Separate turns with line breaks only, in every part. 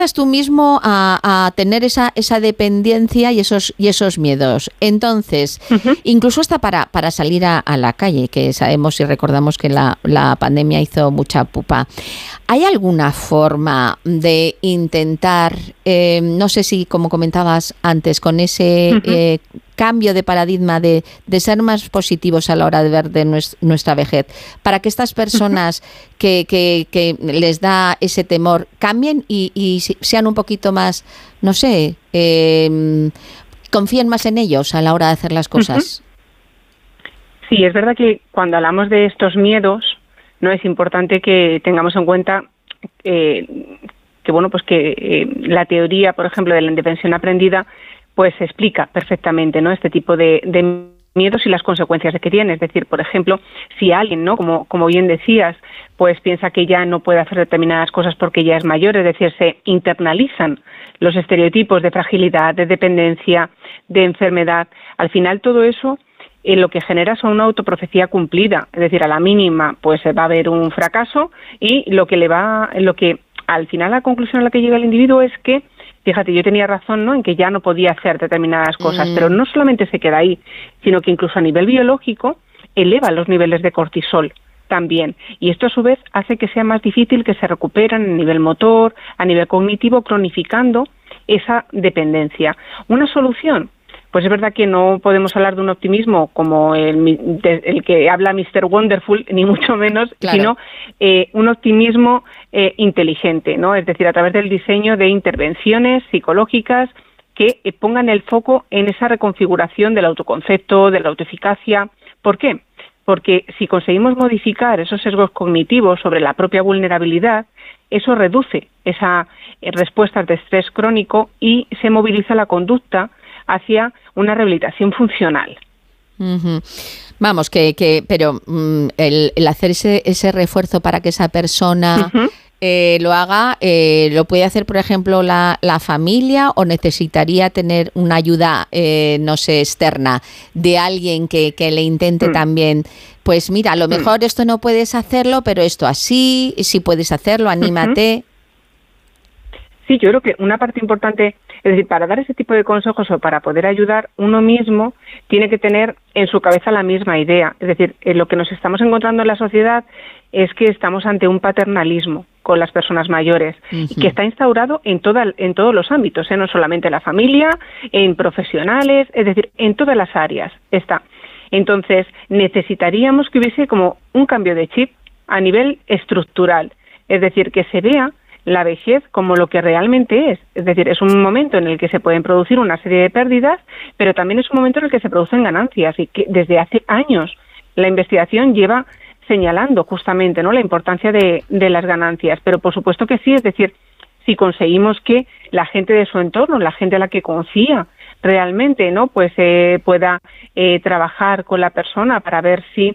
tú mismo a tener esa dependencia y esos miedos. Entonces, incluso hasta para salir a la calle, que sabemos y recordamos que la pandemia hizo mucha pupa. ¿Hay alguna forma de intentar, no sé si como comentabas antes, con ese cambio de paradigma de ser más positivos a la hora de ver de nuestra vejez, para que estas personas que les da ese temor cambien y sean un poquito más, no sé, confíen más en ellos a la hora de hacer las cosas?
Sí, es verdad que cuando hablamos de estos miedos, no es importante que tengamos en cuenta la teoría, por ejemplo, de la indefensión aprendida, pues explica perfectamente, ¿no?, este tipo de miedos y las consecuencias que tiene. Es decir, por ejemplo, si alguien, ¿no?, como bien decías, pues piensa que ya no puede hacer determinadas cosas porque ya es mayor, es decir, se internalizan los estereotipos de fragilidad, de dependencia, de enfermedad. Al final todo eso lo que genera son una autoprofecía cumplida, es decir, a la mínima pues va a haber un fracaso y lo que al final la conclusión a la que llega el individuo es que, fíjate, yo tenía razón, ¿no?, en que ya no podía hacer determinadas cosas, pero no solamente se queda ahí, sino que incluso a nivel biológico eleva los niveles de cortisol también, y esto a su vez hace que sea más difícil que se recuperen a nivel motor, a nivel cognitivo, cronificando esa dependencia. Una solución, pues es verdad que no podemos hablar de un optimismo como el que habla Mr. Wonderful, ni mucho menos, claro, sino un optimismo inteligente, ¿no? Es decir, a través del diseño de intervenciones psicológicas que pongan el foco en esa reconfiguración del autoconcepto, de la autoeficacia. ¿Por qué? Porque si conseguimos modificar esos sesgos cognitivos sobre la propia vulnerabilidad, eso reduce esa respuesta de estrés crónico y se moviliza la conducta hacia una rehabilitación funcional.
Vamos, pero el hacer ese refuerzo para que esa persona lo haga, ¿lo puede hacer, por ejemplo, la familia, o necesitaría tener una ayuda, no sé, externa, de alguien que le intente también? Pues mira, a lo mejor esto no puedes hacerlo, pero esto así, si puedes hacerlo, anímate.
Sí, yo creo que una parte importante, es decir, para dar ese tipo de consejos o para poder ayudar, uno mismo tiene que tener en su cabeza la misma idea. Es decir, lo que nos estamos encontrando en la sociedad es que estamos ante un paternalismo con las personas mayores, y que está instaurado en todos los ámbitos, no solamente en la familia, en profesionales, es decir, en todas las áreas está. Entonces, necesitaríamos que hubiese como un cambio de chip a nivel estructural, es decir, que se vea la vejez como lo que realmente es decir, es un momento en el que se pueden producir una serie de pérdidas, pero también es un momento en el que se producen ganancias, y que desde hace años la investigación lleva señalando justamente, ¿no?, la importancia de las ganancias. Pero por supuesto que sí, es decir, si conseguimos que la gente de su entorno, la gente a la que confía realmente, ¿no?, pues pueda trabajar con la persona para ver si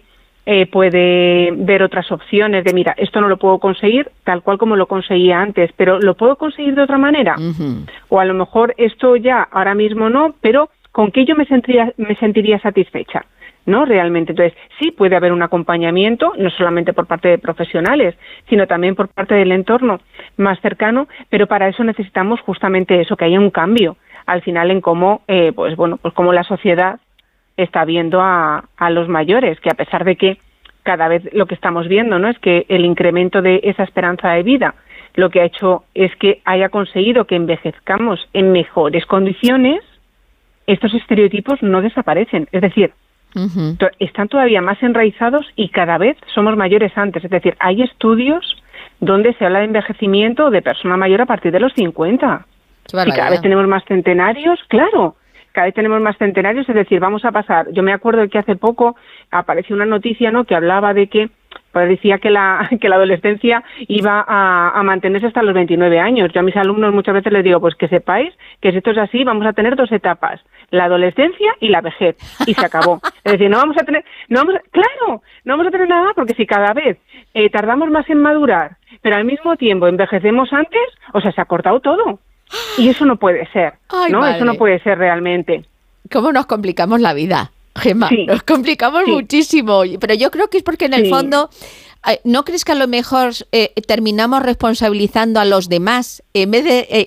puede ver otras opciones de, mira, esto no lo puedo conseguir tal cual como lo conseguía antes, pero ¿lo puedo conseguir de otra manera? O a lo mejor esto ya ahora mismo no, pero ¿con qué yo me sentiría satisfecha?, ¿no?, realmente. Entonces, sí puede haber un acompañamiento, no solamente por parte de profesionales, sino también por parte del entorno más cercano, pero para eso necesitamos justamente eso, que haya un cambio al final en cómo, pues cómo la sociedad está viendo a los mayores, que a pesar de que cada vez lo que estamos viendo, ¿no?, es que el incremento de esa esperanza de vida lo que ha hecho es que haya conseguido que envejezcamos en mejores condiciones, estos estereotipos no desaparecen, es decir, están todavía más enraizados y cada vez somos mayores antes. Es decir, hay estudios donde se habla de envejecimiento de persona mayor a partir de los 50. Y cada vez tenemos más centenarios, claro. Cada vez tenemos más centenarios, es decir, vamos a pasar. Yo me acuerdo que hace poco apareció una noticia, ¿no?, que hablaba de que, pues decía que la adolescencia iba a mantenerse hasta los 29 años. Yo a mis alumnos muchas veces les digo, pues que sepáis que si esto es así, vamos a tener dos etapas, la adolescencia y la vejez, y se acabó. Es decir, no vamos a tener nada más, porque si cada vez tardamos más en madurar, pero al mismo tiempo envejecemos antes, o sea, se ha cortado todo. Y eso no puede ser, ¿no? Eso no puede ser realmente.
¿Cómo nos complicamos la vida, Gemma?
Sí.
Nos complicamos muchísimo, pero yo creo que es porque en el fondo ¿no crees que a lo mejor terminamos responsabilizando a los demás en vez de